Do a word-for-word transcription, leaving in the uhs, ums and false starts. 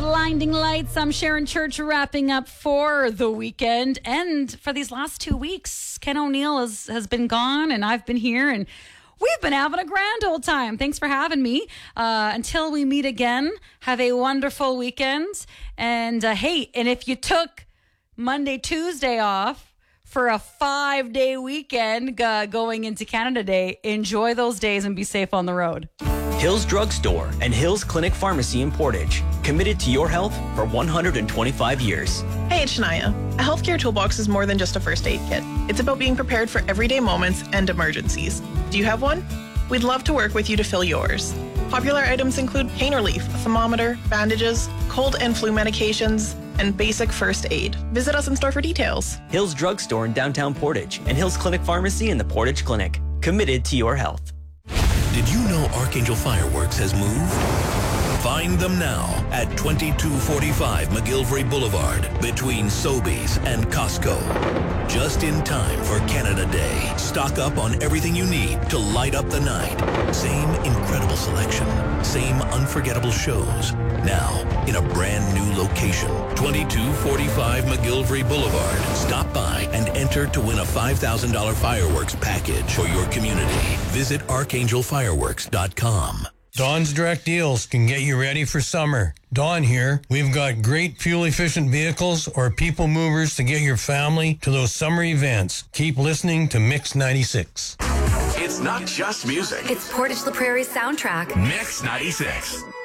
Blinding Lights. I'm Sharon Church, wrapping up for the weekend. And for these last two weeks, Ken O'Neill has, has been gone and I've been here and we've been having a grand old time. Thanks for having me. Uh, until we meet again, have a wonderful weekend. And uh, hey, and if you took Monday, Tuesday off for a five-day weekend uh, going into Canada Day, enjoy those days and be safe on the road. Hills Drug Store and Hills Clinic Pharmacy in Portage. Committed to your health for one hundred twenty-five years. Hey, it's Shania. A healthcare toolbox is more than just a first aid kit. It's about being prepared for everyday moments and emergencies. Do you have one? We'd love to work with you to fill yours. Popular items include pain relief, a thermometer, bandages, cold and flu medications, and basic first aid. Visit us in store for details. Hills Drug Store in downtown Portage and Hills Clinic Pharmacy in the Portage Clinic. Committed to your health. Did you know Archangel Fireworks has moved? Find them now at twenty-two forty-five McGillivray Boulevard between Sobeys and Costco. Just in time for Canada Day. Stock up on everything you need to light up the night. Same incredible selection. Same unforgettable shows. Now in a brand new location. twenty-two forty-five McGillivray Boulevard. Stop by and enter to win a five thousand dollars fireworks package for your community. Visit archangel fireworks dot com. Dawn's Direct Deals can get you ready for summer. Dawn here. We've got great fuel-efficient vehicles or people movers to get your family to those summer events. Keep listening to Mix ninety-six. It's not just music. It's Portage La Prairie's soundtrack. Mix ninety-six.